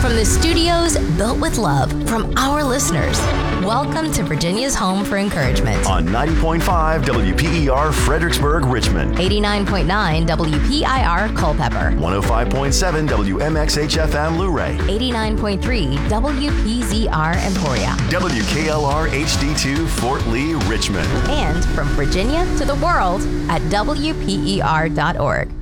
From the studios built with love from our listeners, welcome to Virginia's home for encouragement. On 90.5 WPER Fredericksburg, Richmond. 89.9 WPIR Culpeper. 105.7 WMXHFM Luray. 89.3 WPZR Emporia. WKLR HD2 Fort Lee, Richmond. And from Virginia to the world at WPER.org.